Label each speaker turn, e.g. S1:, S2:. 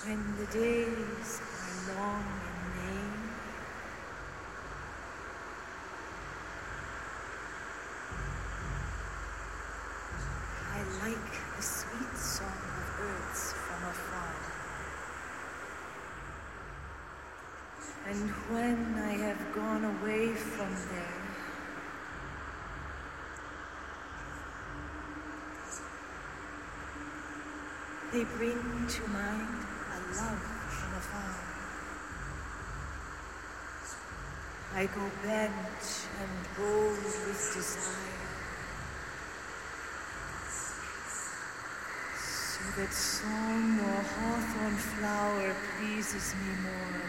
S1: When the days are long in May, I like the sweet song of birds from afar. And when I have gone away from there, they bring to mind a love from afar. I go bent and bold with desire, so that song nor hawthorn flower pleases me more